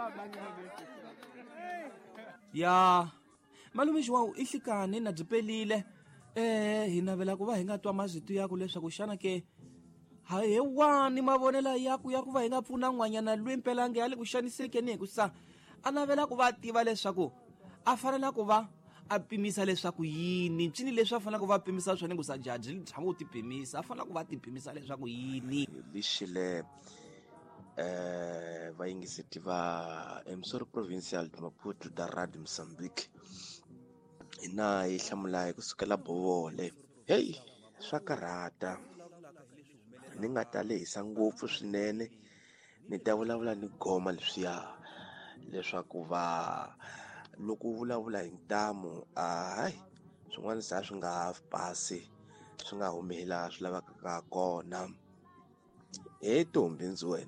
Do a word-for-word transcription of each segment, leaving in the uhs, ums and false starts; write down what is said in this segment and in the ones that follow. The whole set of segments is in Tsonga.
ya malume xiwawu i hlikani na byi pelile eh hi navela ku va hi nga twa mazito yaku leswaku xana ke ha he wani mavonela yaku ya ku va hi nga pfuna n'wanyana lwi mpelange ya le ku xanisekeni hi ku sa a navela ku va a tiva leswaku a fanela ku va a pimisa leswaku yini ncini leswi a fanela ku va a pimisa swona ku sa jaji tshama u tipimisa a fanela ku va a tipimisa leswaku yini lixile eh vayingiseti va Emsoro Provincial Maputo da Radio Mozambique ina yi hlamula hi kusukela Bovole. Hey, swa karhata ni nga ta lehisa ngopfu swinene ni ta vulavula ni goma leswiya leswaku va loko u vulavula hi ntamu hayi swin'wana sa swi nga ha pasi swi nga humela swi lavaka kona. He Ntombi ndzi wena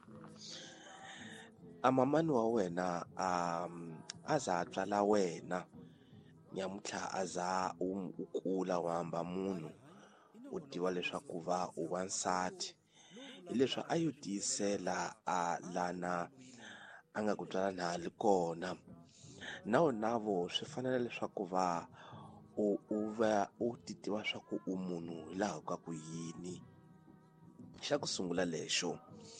a mamani wa wena um a za a tswala wena nyamutlha a za u kula u hamba munhu u tiva leswaku va u wansati hi leswi a yo tiyisela a lana a nga ku tswala nhali kona na wonavo swi fanele leswaku va u u va u titiva swa ku u munhu hi laha ka ku yini. Xa ku sungula lexo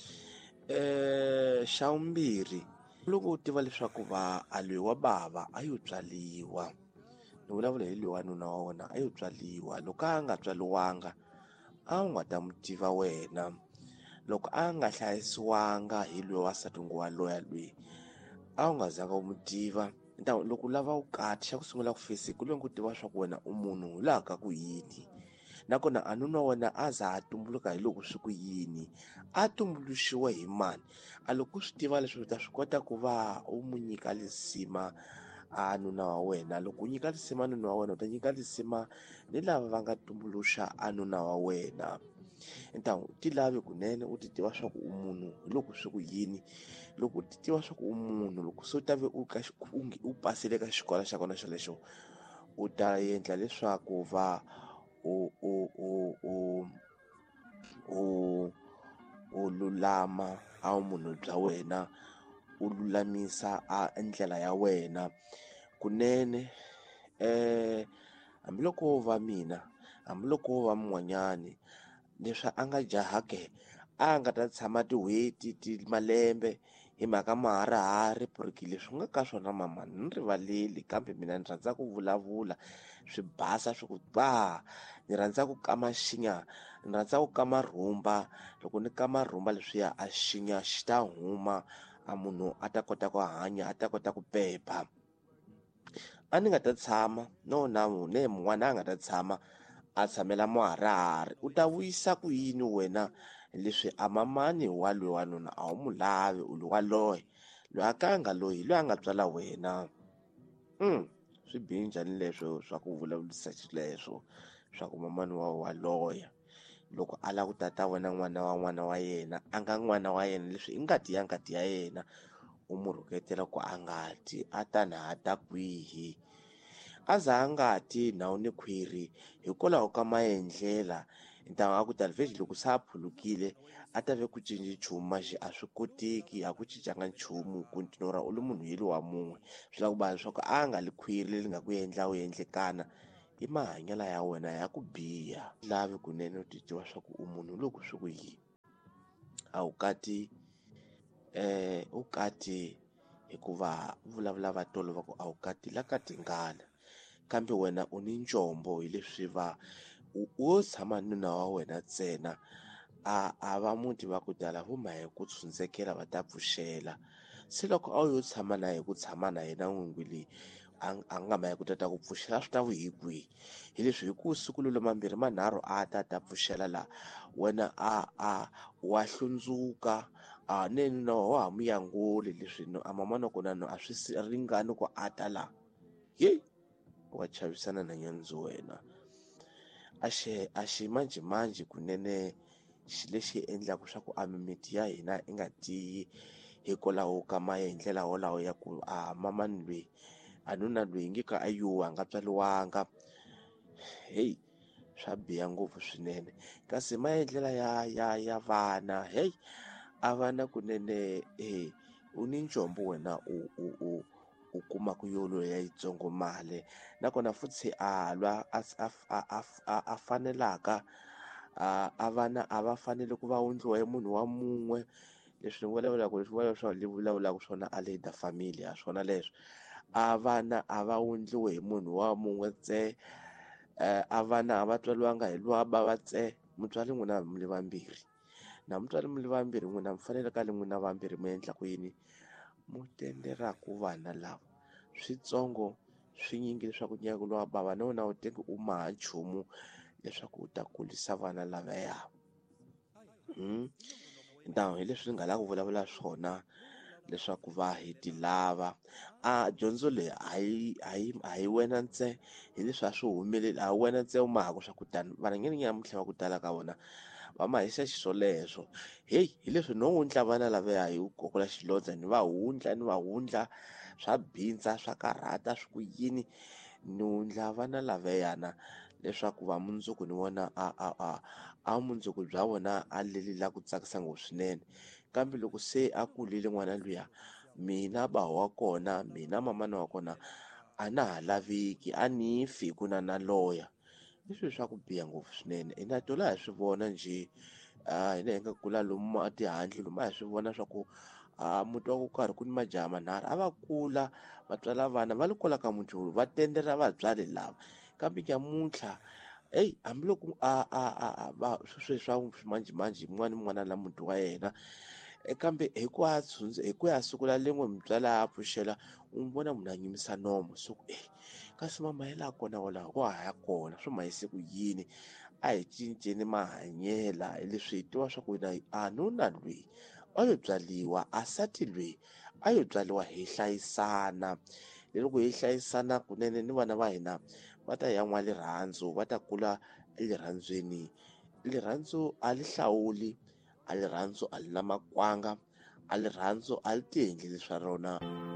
eh xa vumbirhi loko u tiva leswaku va a lweyi wa bava a yo tswaliwa ni vulavula hi lweyi wanuna wa wena a yo tswaliwa loko a nga tswaliwanga a wu nga ta mu tiva wena loko a nga hlayisiwanga hi lweyi wasati nguva loya lweyi a wu nga zanga u mu tiva loko u lava u kati xa ku sungula ku fesi ku ku tiva swa ku wena u munhu hi laha ka ku yini nakona a nuna wa wena a za a tumbuluka hi loko swi ku yini a tumbuluxiwe hi mani a loko u swi tiva leswi u ta swi kota ku va u mu nyika lisima a nuna wa wena loko u nyika lisima nuna wa wena u ta nyika lisima ni lava va nga tumbuluxa a nuna wa wena. Ntawu ti lavi kunene u ti tiva swa ku u munhu hi loko swi ku yini loko u ti tiva swa ku u munhu loko se u ta ve u ka u pasile ka xikolo xa kona xolexo u ta endla leswaku va u u u u u u lulama a vumunhu bya wena u lulamisa a ndlela ya wena kunene eh hambiloko wo va mina hambiloko wo va mun'wanyani leswi a nga jahake a nga ta tshama tin'hweti ti malembe hi mhaka maharihari puriki leswi nga ka swona mama ni rivaleli kambe mina ni rhandza ku vulavula swi basa swi ku ba ni rhandza ku kama xinya ni rhandza ku kama rhumba loko ni kama rhumba leswiya a xinya xi ta huma a munhu a ta kota ku hanya a ta kota ku pepa. A ni nga ta tshama no na ne mun'wana a nga ta tshama a tshamela muharihari u ta vuyisa ku yini wena leswi a mamani wa loyi wanuna a wu mu lavi u wa loye loyi a ka a nga loyi loyi a nga tswala wena. um swi bihi njhani leswo swa ku vulavurisa xileswo swa ku mamani wa wa loya loko a lava ku tata wena n'wana wa n'wana wa yena a nga n'wana wa yena leswi i ngati ya ngati ya yena u mu rhuketela ku a ngati a ta na ha ta kwihi a za a ngati na wu ni khwiri hikwalaho ka maendlela ntamu a ku talivhezi loko se a phulukile a ta ve ku cinci nchumu maxi a swi koteki a ku cincanga nchumu ku ntinora u li munhu hi lowa mun'we swi lava ku va leswaku a nga li khwiri leri nga ku endla u endlekana i mahanyelo ya wena ya ku biha lavi kunene u ti tiva swa ku u munhu loko swi ku yini a wu kati eh u kati hikuva vulavula va tolo va ku a wu kati la ka tingana kambe wena u ni njombo hi leswi va wo tshama nuna wa wena ntsena a a va muti va ku tala huma hi ku tshundzekela va ta pfuxela se loko a wu yo tshama na hi ku tshama na yena n'wingi leyi a a nga ma hi ku tata ku pfuxela swi ta vu hi kwihi hi leswi hi ku siku lolo mambirhi manharhu a ta ta pfuxela laha wena a a wa hlundzuka a ne nuna wa ha mu yanguli leswi no a mama na kona no a swi ringani ku a ta laha ye wa chavisana na nyandzu wena a xi a ximanjhemanjhe kunene xi lexi endlaka swa ku a mimiti ya hina i nga tiyi hikwalaho ka maendlela wolawo ya ku a mamani lweyi a nuna lweyi nge ka a yiwa a nga tswaliwanga heyi swa biha ngopfu swinene kasi maendlela ya ya ya vana heyi a vana kunene eh u ni njombo wena u u u u kuma ku yolo ya yitsongo mali nakona futhi a lwa a a a a fanelaka a a vana a va fanele ku va wundliwa hi munhu wa mun'we. Leswi ni vulavulaka leswi vulavula leswi vulavulaka swona a leader family a swona leswi a vana a va wundliwi hi munhu wa mun'we ntsena. A vana a va tswariwanga hi lowa bava ntsena, mutswari n'wina mi le vambirhi na mutswari mi le vambirhi n'wina mi fanele ka le n'wina vambirhi mi endla ku yini mu tenderaka vana lava switsongo swinyingi leswaku nyako lowa bava na wena u teki u maha nchumu leswaku u ta kurisa vana lavaya. Hmm? Now hi leswi ni nga lava ku vulavula swona leswaku va hi ti lava a dyondzo leyi a yi a yi a hi wena ntsena hi leswi a swi humeleli a hi wena ntsena u mahaka swa kutani varhangeri nyamuntlha va ku tala ka vona va mahisa xiswoleswo. Heyi hi leswi no wundla vana lavaya hi kokwala xilondza ni va hundla ni va hundla swa bindza swa karhata swi ku yini ni wundla vana lavayana leswaku va mundzuku ni vona a a a a mundzuku bya vona a lelela ku tsakisa ngopfu swinene. Kambe loko se a kurile n'wana luya mina ba wa kona mina mamana wa kona a na ha laveki a ni fi hi ku na na loya. I swilo swa ku biha ngopfu swinene ina tola hi swi vona njhe a hina hi nga kula lomu a tihandle lomu a hi swi vona swa ku a muti wa ku karhi ku ni majaha manharhu a va kula va tswala vana va le kwala ka muti lowu va tendera vabyari lava. Kambe nyamuntlha eyi hambiloko a a a va sweswi swa ximanjhemanjhe yin'wana ni n'wana na muti wa yena kambe hi ku a hi ku ya sukula lembe mutswala a pfuxela u n'wi vona munhu a yimisa nomu so ku e kasi mama hi laha kona walaho wa ha ya kona swi mahise ku yini a hi cinceni mahanyela hi leswi hi tiva swa ku hina a nuna lweyi a yo byaliwa a nsati lweyi a yo byaliwa hi hlayisana. Loko hi hlayisana kunene ni vana va hina va ta yan'wa rirhandzu va ta kula erirhandzweni. Rirhandzu a li hlawuli a rirhandzu a li na makwanga a rirhandzu a li tiendleli swa rona.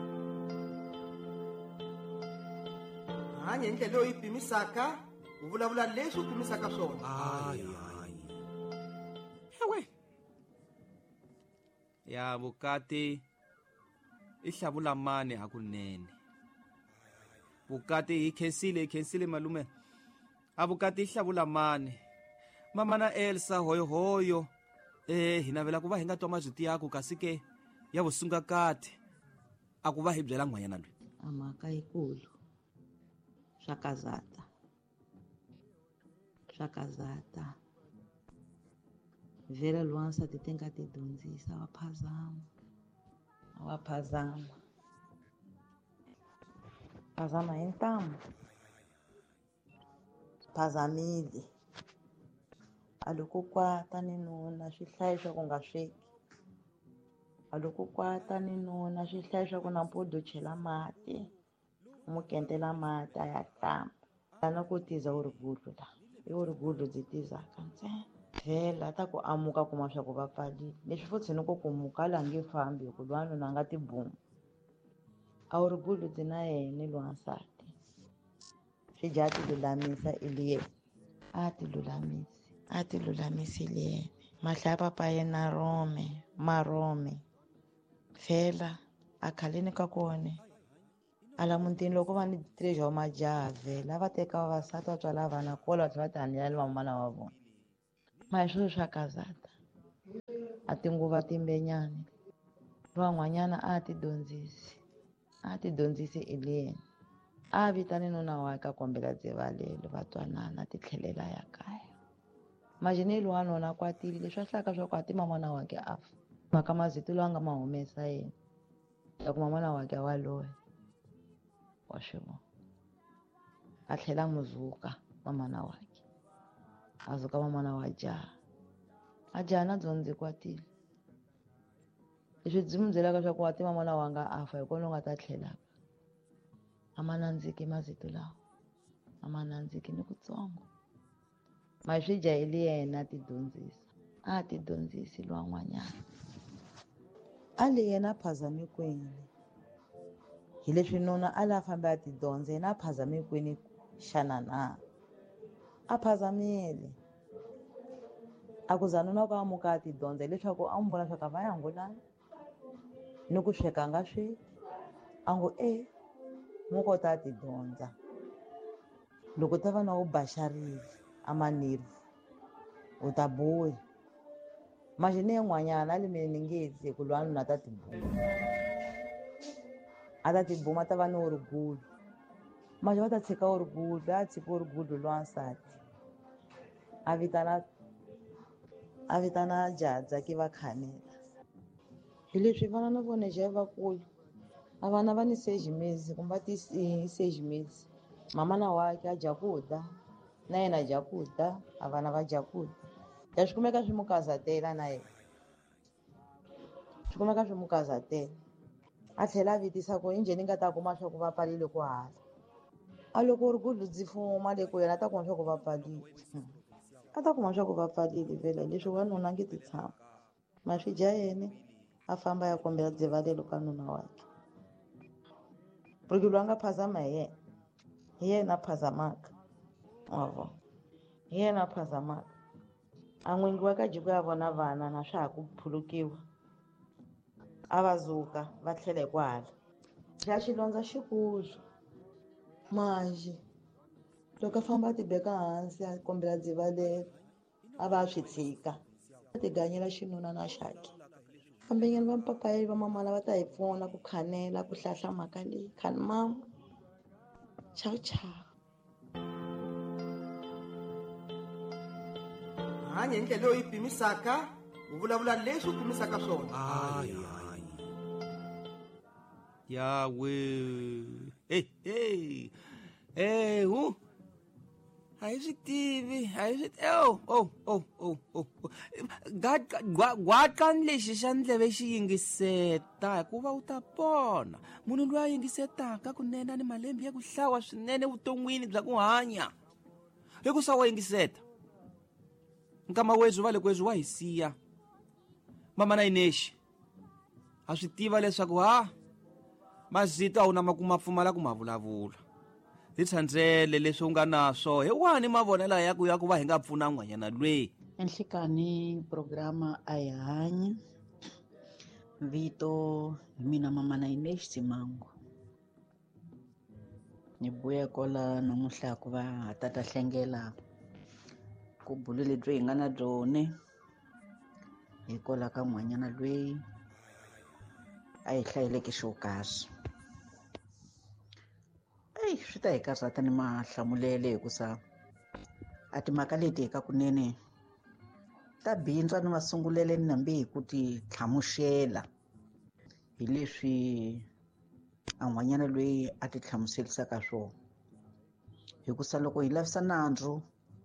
hanya hi ndlela leyi pimisaka u vulavula leswi u pimisaka swona. hayi hayi ewe ya vukati i hlavula mani hakunene. Vukati hi khensile hi khensile malume a vukati i hlavula mani mama na Elsa hoyohoyo eh hi navela ku va hi nga twa mazwiti yako kasi ke ya vusunga kati a ku va hi byela n'wanyana loyi a mhaka yikulu swa kazata swa kazata vhele lwansati ti nga ti dyondzisa wa phazama wa phazama phazama hi ntamu phazamile a loko kwata ni nuna swi hlaya swa ku nga sweki a loko kwata ni nuna swi hlaya swa ku nampundzu chela mati mu kentela mati a ya hlamba lana ku tiza u ri gudlu la i u ri gudlu byi tizaka ntsena vhela ta ku amuka kuma swa ku va pfalile leswi futhi ni ku ku muka la nge fambi hi ku lwanuna nga ti bomu a wu ri gudlu byi na yena lwansati swi dya ti lulamisa ili yena a ti lulamisi a ti lulamisile yena mahlaya papa yena rome marome vhela a khaleni ka kone ala mutini loko va ni treasure wa majaha vhela va teka vavasati va tswala vana kola va tlhela va ti hanela ni vamana wa vona ma hi swilo swa kazata a tinguva timbenyana van'wanyana a ti dyondzisi a ti dyondzisi ili yena a vitane nuna wa ka kombela dzivalelo va twanana ti tlhelela ya kaya majineli wa nona kwatile leswi a hlaka swa ku a ti mamana wake afa mhaka mazito lawa nga ma humesa yena ya ku mamana wake wa loya wa swivona a tlhela muzuka mamana wake a zuka mamana wa jaha a jaha na dyondzi kwatile leswi byi mu byelaka swa ku a ti mamana wanga afa hi kona u nga ta tlhelaka a ma nandziki mazito lawa a ma nandziki ni kutsongo ma hi swi jaheli yena a ti dyondzisa a ti dyondzisi lwan'wanyana a le yena a phazame kwini hi leswi nuna a la fambe a ti dyondza yena a phazame kwini xana na a phazamile a ku za nuna ku amuka a ti dyondza hileswaku a n'wi vona swa ku a va yangulani ni ku sweka a nga sweki a ngo e mo kota a ti dyondza loko ta va na u baxarile a manirvu u ta bohi maxini yin'wanyana a le mina ni nge zi ku lwa nuna ta tibuma a ta tibuma ta va ni urigulu maxe va ta tshika urigulu a tshika urigulu lwansati a vitana a vitana jadza ki va khanela hi leswi vana na vona jahe vakulu a vana va ni sejimezi kumbe va ti sejimezi mama na wake a dya kuda na yena a dya kuda a vana va dya kuda ya swi kumeka swi mu kazatela na yena swi kumeka swi mu kazatela a tlhela a vitisa ku i njhani nga ta kuma swa ku va palile ku hala a loko ri ku dzi fuma le ku yena a ta kuma swa ku va palile a ta kuma swa ku va palile vhela leswi wanuna nge ti tshama ma swi dya yene a famba ya kombela dzivalelo ka nuna wake porque loyi a nga phazama hi yena hi yena a phazamaka mavo hi yena a phazamaka a n'wingi wa ka jiko ya vona vana na swa ha ku phulukiwa a va zuka va tlhela hi ku hala xa xilondza xikulu manje loko a famba a ti beka hansi a kombela dzivalelo a va a swi tshika a ti ganyela xinuna na xake kambenyana va mpapayeli va mamala va ta hi pfuna ku khanela ku hlahla mhaka leyi khani mama chawu chawu hanya hi ndlela leyi u yi pimisaka u vulavula leswi u pimisaka swona hayi hayi yawe hey hey hey hu a hi swi tivi a hi swi oh oh oh oh oh gwadkani lexi xa ndleve xi yingiseta hikuva u ta pona munhu loyi a yingisetaka kunene a ni malembe ya ku hlawa swinene vuton'wini bya ku hanya hi ku sa wa yingiseta nkama wezwi va le kwezwi wa hi siya mama na inexi a swi tiva leswaku ha mazito a wu na makuma pfumala ku ma vulavula hi tshandzele leswi u nga naswo hi wani mavonela yaku ya ku va hi nga pfuna n'wanyana lweyi enhlikani programa a hi hanya vito hi mina mama na inexi Tsimangu ni buya kola namuntlha ku va ha ta ta hlengela ku bulu lebyi hi nga na byone hi kola ka n'wanyana lweyi a hi hlayeleke xo karhi eyi swi ta hi karhata ni mahlamulele hikusa a timhaka leti hi ka kunene ta bindza ni masungulele ni nambe hi ku ti tlhamuxela hi leswi a n'wanyana lweyi a ti hlamuserisaka swona hikusa loko hi lavisa nandzu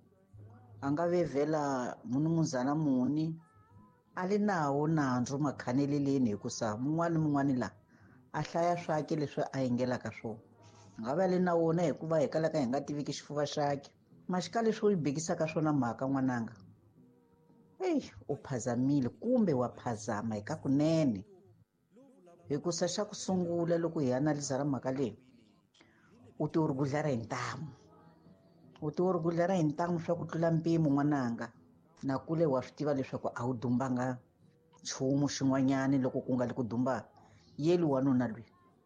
a nga ve vhela munumuzana muni a li nawo nandzu makhaneleleni hikusa mun'wani mun'wani la a hlaya swake leswi a yingelaka swona a nga va le na wona hikuva hi kalaka hi nga tiviki xifuva xake maxika leswi u yi bekisaka swona mhaka n'wananga eyi u phazamile kumbe wa phazama hi ka kunene hikusa xa ku sungula loko hi analizara mhaka leyi u ti urugudlara hi ntamu u ti urugudlara hi ntamu swa ku tlula mpimo n'wananga na kule wa swi tiva leswaku a wu dumbanga nchumu xin'wanyani loko ku nga li ku dumba yeli wanuna lweyi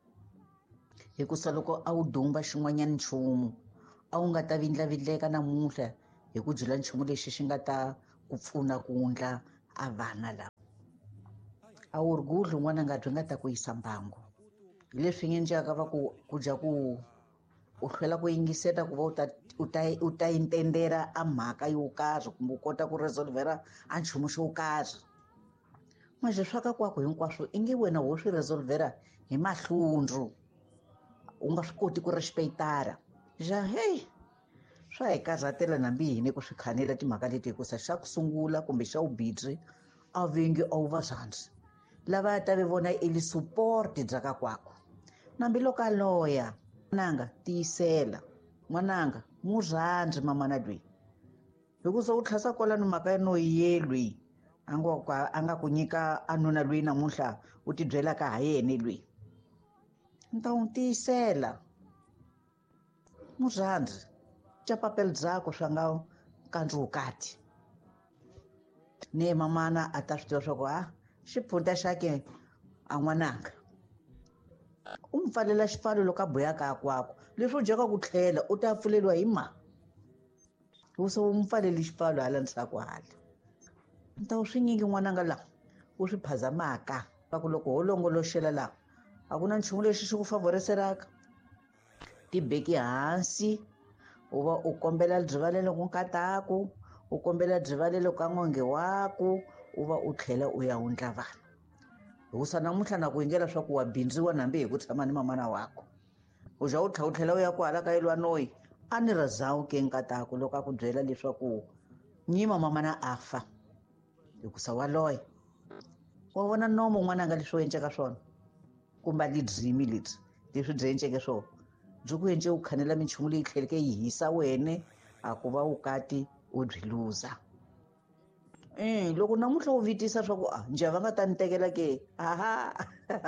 hikusa loko a wu dumba xin'wanyani nchumu a wu nga ta vindlavindleka namuntlha hi ku byela nchumu lexi xi nga ta ku pfuna ku wundla a vana lava a wu rugudlu n'wananga byi nga ta ku yisa mbangu hi leswi nge njaka va ku ku dya ku u hlwela ku yingiseta ku va u ta u ta u ta intendera a mhaka yo karhi kumbe u kota ku resolvera a nchumu xo karhi manje swa ka kwako hinkwaswo i nge wena wo swi resolvera hi mahlundzu u nga swi koti ku respectara ja hey swa hi karhatela nambi hini ku swi khanela timhaka leti hikusa xa ku sungula kumbe xa vubidyi a vengi a wu va zandzi lava ta ve vona ili support bya ka kwako nambiloko a loya n'wananga tiyisela n'wananga murhandzi mamana lweyi hikusa u tlhasa kwalano mhaka ya no yelwi a nga a nga ku nyika a nuna lweyi namuntlha u ti byelaka ha yene lweyi ni ta n'wi tiyisela murhandzi ca papel byakwe swa nga kandziwukati ne mamana a ta swi tiva swa ku ha xiphunta xake a n'wananga u mi pfalela xipfalo loko a boyaka akwako leswi u dyaka ku tlhela u ta pfuleliwa hi ma u se u mi pfaleli xipfalo hala ndzhaku hala ni ta wu swi nyingi n'wananga lawa u swi phazamaka va ku loko ho longoloxela laha a ku na nchumu lexi xi ku favoriseraka tibeki hansi u va u kombela rivalelo ku nkataku u kombela rivalelo ka n'onge waku u va u tlhela u ya wundla vanhu hikusa namuntlha na ku yingela swa ku wa bindziwa nambi hi ku tshama ni mamana wako u za u tlha u tlhela u ya ku hala ka yelwa noyi a ni ri zawu ke nkataku loko a ku byela leswaku nyima mamana a fa hikusa wa loya wa vona nomo n'wananga leswi u enceka swona kumba lidzimi lebyi leswi byi enceke swona byi ku ence u khanela minchumu leyi tlheleke yi hisa wene a ku va u kati u byi luza um loko namuntlha u vitisa swa ku a njhe va nga ta ni tekela ke aha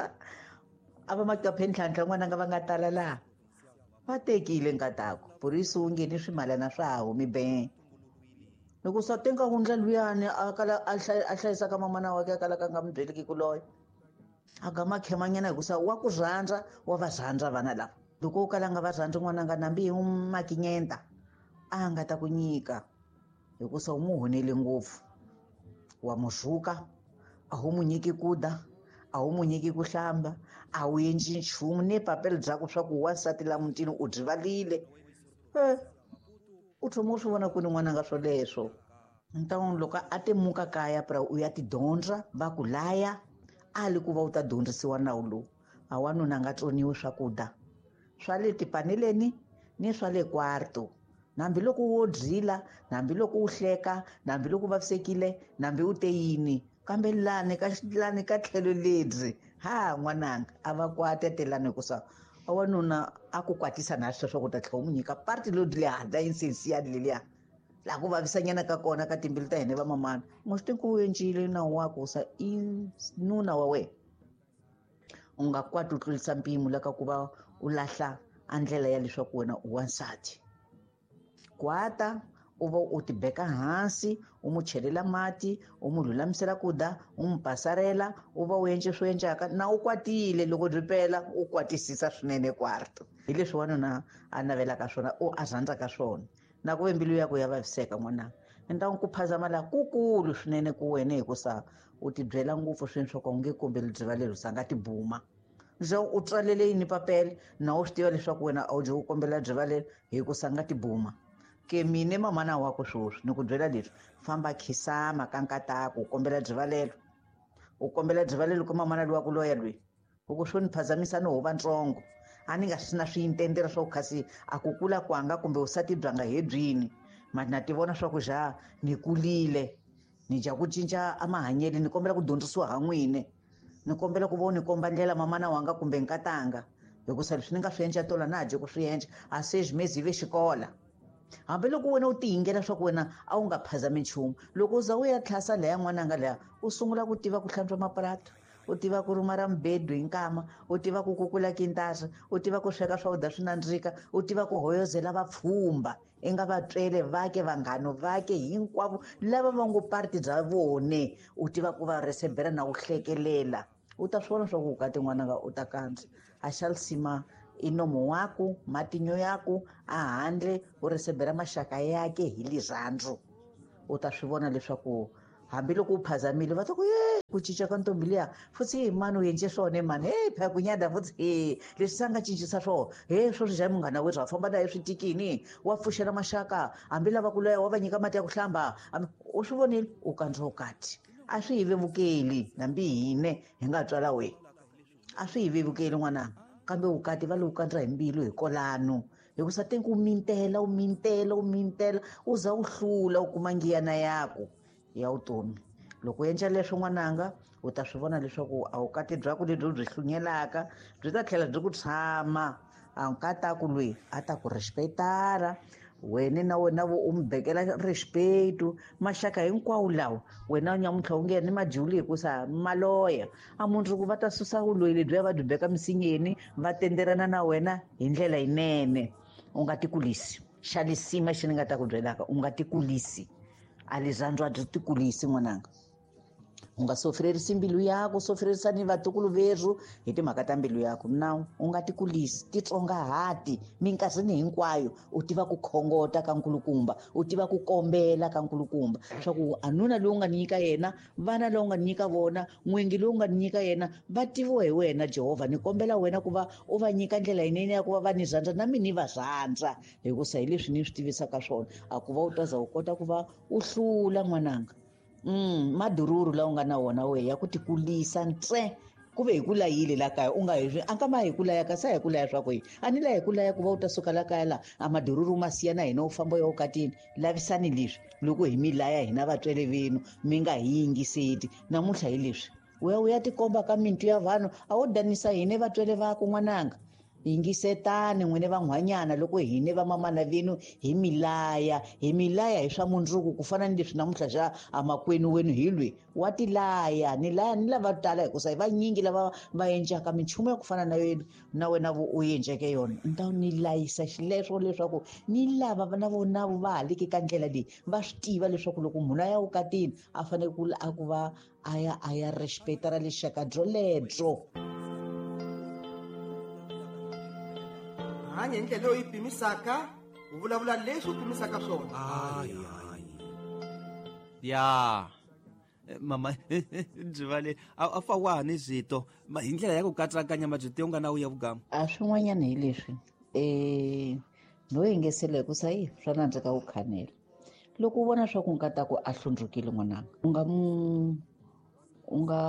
a va makapheni ntlhantlha n'wananga va nga tala laha va tekile nkatako polisi wu ngheni swimalana swa humi be loko sa tenga wundla luyani a kala a hlayisaka mamana wake a kalaka a nga mi byeleki ku loya a ga makhemanyana hikusa wa ku zandza wa va zandza vana lava loko u kala a nga va zandzi n'wananga nambi hi makinyenta a nga ta ku nyika hikusa u mu honele ngopfu wa mu zhuka a wu mu nyiki kuda a wu mu nyiki ku hlamba a wu endli nchumu ni papeli byakwe swa ku wansati la mutini u byi valile e u thoma u swi vona ku ni n'wananga swoleswo ntan'wini loko a ti muka kaya pra u ya ti dyondza va ku laya a li ku va u ta dyondzisiwa nawu lowu a wanuna a nga tsoniwi swakudya swa le tipaneleni ni swa le kwarto nambiloko wo dyila nambiloko u hleka nambiloko u vavisekile nambi u te yini kambe lani ka lani ka tlhelo lebyi ha n'wananga a va kwate telani hikusa a wanuna a ku kwatisa na sweswo ku ta tlhela u mu nyika party leyo le handla insensiyani leliya laha ku vavisanyana ka kona ka timbilu ta hina va mamana mo swi tivi ku u encile nawu wa ku sa i nuna wa wena u nga kwati u tlurisa mpimo la ka ku va u lahla a ndlela ya leswaku wena u wansati kwata u va u ti beka hansi u mu chelela mati u mu lulamisela kuda u mu basarela u va u endle swo endlaka na u kwatile loko byi pela u kwatisisa swinene kwarto hi leswi wanuna a navelaka swona u a rhandzaka swona na ku ve mbilu ya ku ya vaviseka n'wananga ni ta ku phazama laha kukulu swinene ku wena hikusa u ti byela ngopfu swini swo ka u nge kombeli rivalelo sa nga ti buma zo u tswalele yini papele na u swi tiva leswaku wena a wu je u kombela rivalelo hikusa nga ti buma ke mine mamana wako swoswi ni ku byela leswi famba khisama ka nkatako u kombela rivalelo u kombela rivalelo ka mamana luwa ku loya lweyi loko swo ni phazamisa ni hova ntsongo a ni nga swi na swiyintendera swa ku khasi a ku kula kwanga kumbe vusati bya nga hebyini mara na ti vona swa ku ja ni kulile ni dya ku cinca a mahanyelo ni kombela ku dyondzisiwa ha n'wine ni kombela ku vo ni komba ndlela mamana wanga kumbe nkatanga hikusa leswi ni nga swi endla tola na ha dye ku swi endla a se zvimezi ve xikola hambiloko wena u tiyingela swa ku wena a wu nga phazami nchumu loko u za u ya tlhasa laya n'wananga laya u sungula ku tiva ku hlantswa maparato u tiva ku ruma ra mbedo hi nkama u tiva ku kukula kintasa u tiva ku sweka swakudya swi nandzika u tiva ku hoyozela vapfhumba i nga vatswele vake vanghano vake hinkwavo lava va ngo parti bya vone u tiva ku va resebera na ku hlekelela u ta swi vona swa ku ukati n'wananga u ta kandza a xalisima i nomo wako matinyo yako a handle u resebera maxaka yake hi lirhandzu u ta swi vona leswaku hambiloko u phazamile va ta ku ye ku cinca ka ntombi liya futsi hi mani u endle swona mani he phaya ku nyada futsi he leswi sa nga cincisa swona he swo swi dya munghana wethu a famba na hi switikini wa pfuxela maxaka hambi lava ku loya wa va nyika mati ya ku hlamba u swi vonile u kandziwa ukati a swi hi vevukeli nambi hine hi nga tswala wena a swi hi vevukeli n'wananga kambe ukati va lowu kandza hi mbilu hi kolano hikusa tenku u mintela u mintela u mintela u za u hlula u kuma ngiyana yako ya vutomi loko u endla leswo n'wananga u ta swi vona leswaku a vukati byakwe lebyi u byi hlunyelaka byi ta tlhela byi ku tshama a nkatako loyi a ta ku respect-ara wena na wena vo u mi bekela respect maxaka hinkwawo lawa wena nyamuntlha u nge ni majuli hikusa maloya a mundzuku va ta susa vuloyi lebyiya va byi beka misinyeni va tenderana na wena hi ndlela yinene u nga ti kulisi xalisima xi ni nga ta ku byelaka u nga ti kulisi a lizandro a byi ti kulisi n'wananga u nga sofererisi mbilu yako, sofererisa ni vatukulu veru hi timhaka ta mbilu yako. Nawu u nga ti kulisi, titsongahati minkarhini hinkwayo, u tiva ku khongota ka nkulukumba, u tiva ku kombela ka nkulukumba swa ku anuna lowu nga ni nyika yena, vana lowu nga ni nyika vona, n'wingi lowu nga ni nyika yena va tiviwa hi wena Jehovha. Ni kombela wena ku va u va nyika ndlela yinene ya ku va va ni zandza na mi ni va zandza, hikusa hi leswi ni swi tivisaka swona a ku va u ta za u kota ku va u hlula n'wananga. Mm, madururu lawa u nga na wona we ya ku ti kulisa ntse ku ve hi ku layile la kaya u nga hi a ka ma hi ku laya ka sa hi ku laya swa ku yini a ni la hi ku laya ku va u ta suka la kaya la a madururu ma siya na hina u famba yo katini. Lavisani leswi loko hi mi laya hina vatswele venu mi nga hi yingiseti namuntlha hi leswi u ya u ya tikomba ka mintu ya vanhu a wo danisa hine vatswele vako n'wananga. Yingisetani n'wine van'hwanyana loko hine va mamana venu hi milaya hi milaya hi swa mundzuku ku fana ni leswi namuntlha xa a makwenu wenu hi lwe wa tilaya ni laya ni lava tala hikusa hi vanyingi lava va endlaka minchumu ya ku fana na yenu na wena u endleke yona. Ni ta ni layisa xileswo leswaku ni lava na vona va haleke ka ndlela leyi va swi tiva leswaku loko munhu a ya vukatini a fanele ku a ku va a ya a ya respectara lexaka byolebyo. hanya hi ndlela leyi u yi pimisaka u vulavula leswi u pimisaka swona. Hayi hayi ya mama Dzivale a fa wa ni zito ma hi ndlela ya ku katsakanya mabyi u nga na u ya vugama. A swin'wanyana hi leswi um no yingisela hikusa yi swa nandzika ku khanela loko u vona swa ku nkata ku a hlundzukile n'wananga u nga mu u nga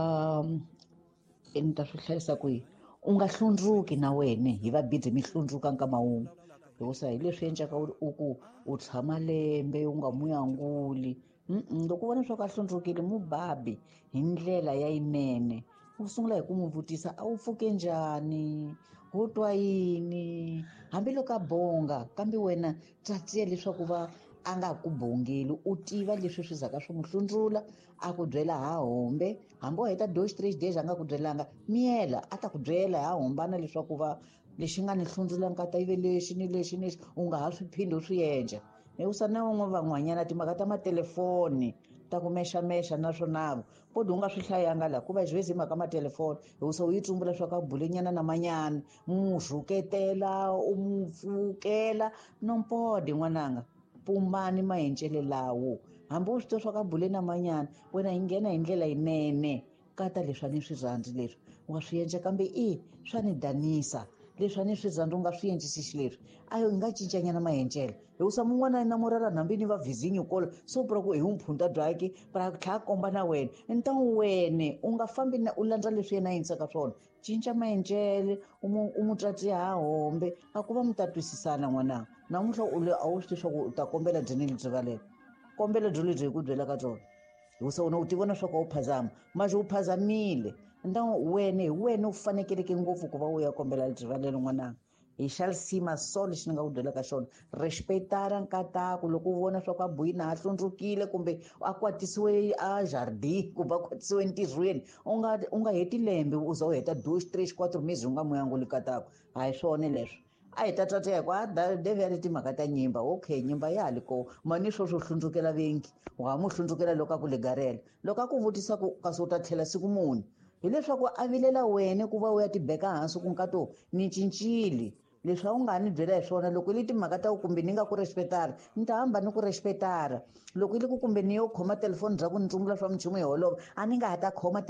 ni ta swi hlayisa ku yini u nga hlundzuki na wena hi va bidzi mi hlundzuka nkama wun'we hikusa hi leswi endlaka u ku u tshama lembe u nga mu yanguli. Loko u vona swa ku a hlundzukile mu babi hi ndlela ya yinene u sungula hi ku n'wi vutisa a wu pfuke njhani, wo twa yini, hambiloko a bonga kambe wena tsatsiya leswaku va a nga ku bongeli u tiva leswi swi zaka swi n'wi hlundzula a ku byela ha hombe hambi u heta dos three days a nga ku byelanga miyela a ta ku byela ha hombana leswaku va lexi nga ni hlundzula nkata yive lexi ni lexi ni lexi u nga ha swi phindi u swi endla hikusa na van'we van'wanyana timhaka ta matelefoni ta ku mexamexa na swonavo podi u nga swi hlayanga la ku va xivezi hi mhaka matelefoni hikusa u yi tsumbula swa ka bulenyana na manyana mu rhuketela u mu pfukela nompodi n'wananga pumbani maendlele lawo hambi u swi tiva swa ka bule na manyana wena hi nghena hi ndlela yinene kata leswi a ni swi rhandzi leswi u nga swi endla kambe i swa ni danisa leswi a ni swi rhandzi u nga swi endlisisi leswi a hi nga cincanyana maendlelo hikusa mun'wana na murara hambi ni va vhizinyi kolo so pura ku hi wu mphunta byaki para tlha komba na wena nta wene u nga fambi na u landza leswi yena a yingisaka swona cinca maendlele u mu u mu tatiya ha hombe a ku va mi ta twisisana n'wananga namuntlha u le a wu swi tivi swa ku u ta kombela byini lebyi valeko kombela byo lebyi hi ku byelaka byona hikusa wena u ti vona swa ku a wu phazama maze u phazamile nta wena hi wena u fanekeleke ngopfu ku va u ya kombela lebyi valelo n'wananga hi xa lisima so lexi ni nga ku byelaka xona respectara nkatako loko u vona swa ku a boyini a hlundzukile kumbe a kwatisiwe a jardi kumbe a kwatisiwe ntirhweni u nga u nga heti lembe u za u heta dos tres quatro mezi u nga mu yanguli katako a hi swona leswo a hi ta tata ku a devi ya ri timhaka ta nyimba okay nyimba ya hali ko mani swo swo hlundzukela vengi wa mu hlundzukela loko a ku legarela loko a ku vutisa ku kasi u ta tlhela siku muni hileswaku a vilela wena ku va u ya tibeka hansi ku nkato ni cincile leswi a wu nga ni byela hi swona loko yi li timhaka ta ku kumbe ni nga ku respectara ni ta hamba ni ku respectara loko yi li ku kumbe ni yo khoma telefoni bya ku ni tsumbula swa minchumu hi holova a ni nga ha ta khoma